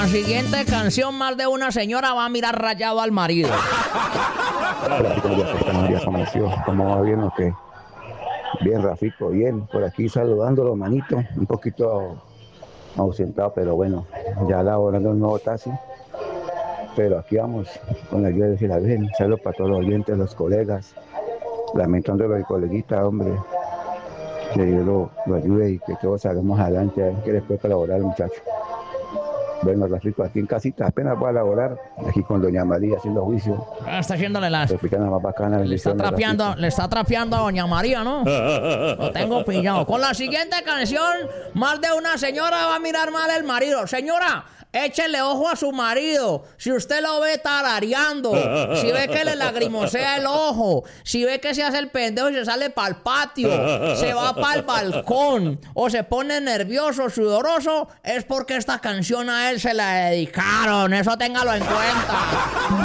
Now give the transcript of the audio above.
la siguiente canción más de una señora va a mirar rayado al marido. Ya amaneció. ¿Cómo va bien o qué? Bien, Rafico, bien. Por aquí saludándolo, manito. Un poquito ausentado, pero bueno, ya elaborando un nuevo taxi. Pero aquí vamos con la ayuda de la Virgen. Saludos para todos los oyentes, los colegas. Lamentándolo del coleguita, hombre. Que Dios lo ayude y que todos salgamos adelante. A ver qué les puede colaborar, muchachos. Bueno, Rafico, aquí en casita apenas voy a laborar. Aquí con doña María haciendo juicio. Está haciéndole las... Replicando más bacana. Le está trapeando a doña María, ¿no? Lo tengo pillado. Con la siguiente canción, más de una señora va a mirar mal el marido. Señora, échele ojo a su marido. Si usted lo ve tarareando, si ve que le lagrimosea el ojo, si ve que se hace el pendejo y se sale para el patio, se va para el balcón o se pone nervioso, sudoroso, es porque esta canción a él se la dedicaron. Eso téngalo en cuenta.